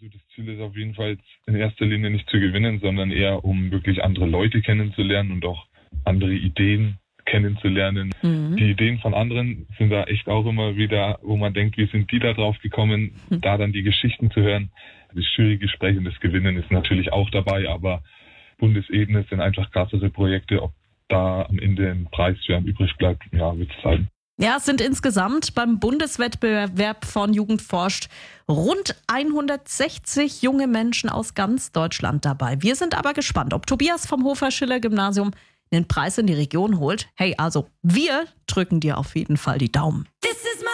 Also das Ziel ist auf jeden Fall jetzt in erster Linie nicht zu gewinnen, sondern eher um wirklich andere Leute kennenzulernen und auch andere Ideen kennenzulernen. Die Ideen von anderen sind da echt auch immer wieder, wo man denkt, wie sind die da drauf gekommen, da dann die Geschichten zu hören. Das schwierige Gespräch und das Gewinnen ist natürlich auch dabei, aber Bundesebene sind einfach krassere Projekte. Ob da am Ende ein Preis für einen übrig bleibt, ja, wird es zeigen. Ja, es sind insgesamt beim Bundeswettbewerb von Jugend forscht rund 160 junge Menschen aus ganz Deutschland dabei. Wir sind aber gespannt, ob Tobias vom Hofer-Schiller-Gymnasium den Preis in die Region holt. Hey, also wir drücken dir auf jeden Fall die Daumen.